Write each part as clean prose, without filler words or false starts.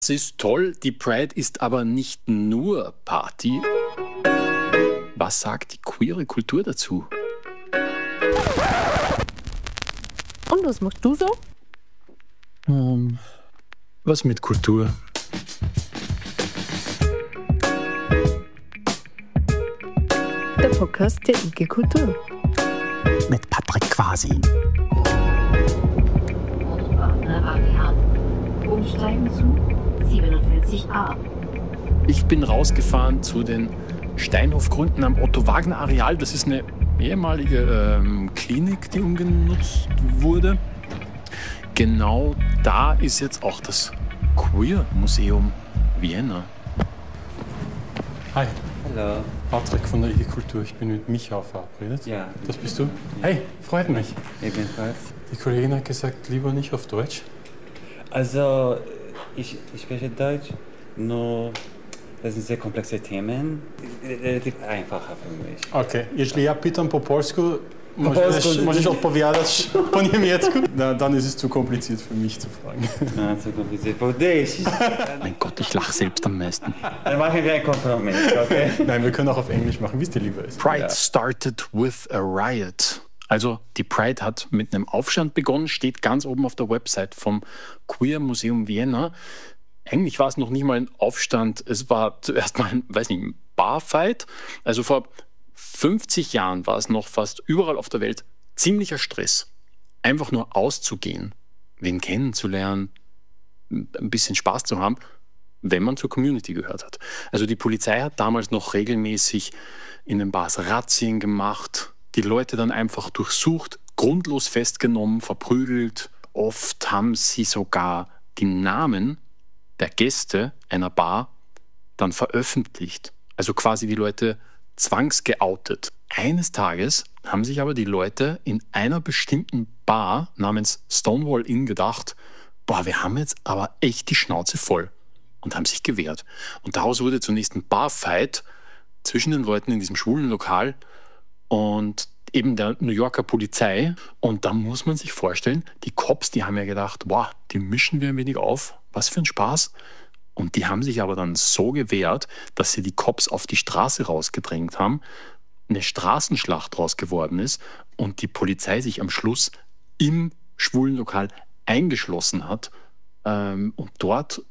Das ist toll, die Pride ist aber nicht nur Party. Was sagt die queere Kultur dazu? Und was machst du so? Was mit Kultur? Der Podcast der IG Kultur. Mit Patrick Quasi. Umsteigen zu 47a. Ich bin rausgefahren zu den Steinhofgründen am Otto-Wagner-Areal. Das ist eine ehemalige Klinik, die umgenutzt wurde. Genau da ist jetzt auch das Queer-Museum Vienna. Hi. Hallo. Patrick von der IG Kultur. Ich bin mit Micha verabredet. Ja. Das bist du? Hey, freut mich. Ebenfalls. Die Kollegin hat gesagt, lieber nicht auf Deutsch. Also, ich spreche Deutsch, nur das sind sehr komplexe Themen. Relativ einfacher für mich. Okay, jeśli ja pytam po polsku, możesz odpowiadać po niemiecku? Dann ist es zu kompliziert für mich zu fragen. Na, zu kompliziert für dich. Mein Gott, ich lache selbst am meisten. Dann machen wir einen Kompromiss, okay? Nein, wir können auch auf Englisch machen, wie es dir lieber ist. Pride started with a riot. Also die Pride hat mit einem Aufstand begonnen, steht ganz oben auf der Website vom Queer Museum Vienna. Eigentlich war es noch nicht mal ein Aufstand, es war zuerst mal ein Barfight. Also vor 50 Jahren war es noch fast überall auf der Welt ziemlicher Stress. Einfach nur auszugehen, wen kennenzulernen, ein bisschen Spaß zu haben, wenn man zur Community gehört hat. Also die Polizei hat damals noch regelmäßig in den Bars Razzien gemacht, die Leute dann einfach durchsucht, grundlos festgenommen, verprügelt. Oft haben sie sogar die Namen der Gäste einer Bar dann veröffentlicht. Also quasi die Leute zwangsgeoutet. Eines Tages haben sich aber die Leute in einer bestimmten Bar namens Stonewall Inn gedacht, wir haben jetzt aber echt die Schnauze voll, und haben sich gewehrt. Und daraus wurde zunächst ein Barfight zwischen den Leuten in diesem schwulen Lokal und eben der New Yorker Polizei. Und da muss man sich vorstellen, die Cops, die haben ja gedacht, die mischen wir ein wenig auf, was für ein Spaß. Und die haben sich aber dann so gewehrt, dass sie die Cops auf die Straße rausgedrängt haben, eine Straßenschlacht draus geworden ist und die Polizei sich am Schluss im schwulen Lokal eingeschlossen hat und dort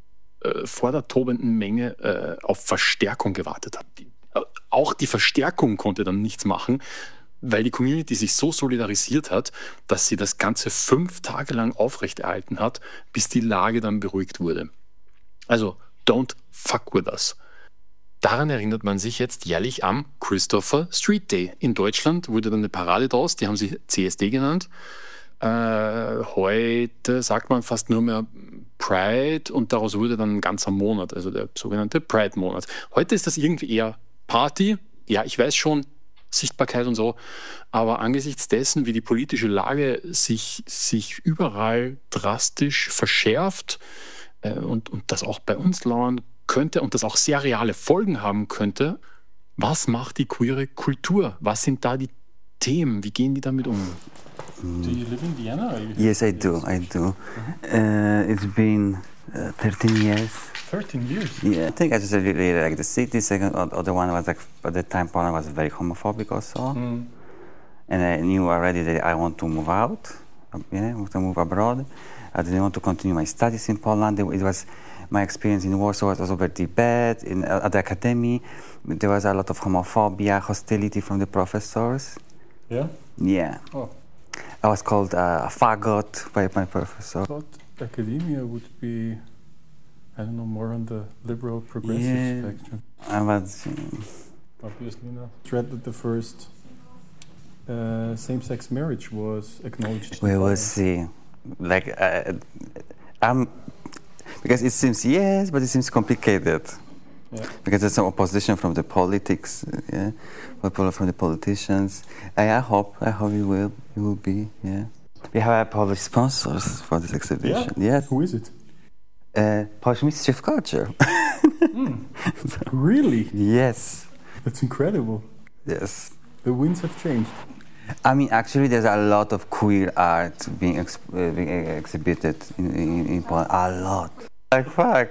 vor der tobenden Menge auf Verstärkung gewartet hat. Auch die Verstärkung konnte dann nichts machen, weil die Community sich so solidarisiert hat, dass sie das Ganze 5 Tage lang aufrechterhalten hat, bis die Lage dann beruhigt wurde. Also, don't fuck with us. Daran erinnert man sich jetzt jährlich am Christopher Street Day. In Deutschland wurde dann eine Parade draus, die haben sie CSD genannt. Heute sagt man fast nur mehr Pride und daraus wurde dann ein ganzer Monat, also der sogenannte Pride-Monat. Heute ist das irgendwie eher Party. Ja, ich weiß schon, Sichtbarkeit und so, aber angesichts dessen, wie die politische Lage sich überall drastisch verschärft und das auch bei uns lauern könnte und das auch sehr reale Folgen haben könnte, was macht die queere Kultur? Was sind da die Themen? Wie gehen die damit um? Do you live in Vienna? Yes, I do. It's been 13 years. 13 years? Yeah, I think I just really like the city. Second, other one was like, at the time Poland was very homophobic also. And I knew already that I want to move out, to move abroad. I didn't want to continue my studies in Poland. It was my experience in Warsaw was also very bad. At the academy, there was a lot of homophobia, hostility from the professors. Yeah? Yeah. Oh. I was called a faggot by my professor. I thought academia would be, I don't know, more on the liberal progressive spectrum. I was... Obviously not. I read that the first same-sex marriage was acknowledged. We will see. Like, because it seems yes, but it seems complicated. Yeah. Because there's some opposition from the politics, people from the politicians. I hope it will be, yeah. We have Polish sponsors for this exhibition. Yeah? Yes. Who is it? Polish Ministry of Culture. Really? Yes. That's incredible. Yes. The winds have changed. I mean, actually, there's a lot of queer art being exhibited in Poland. A lot. Like, fuck.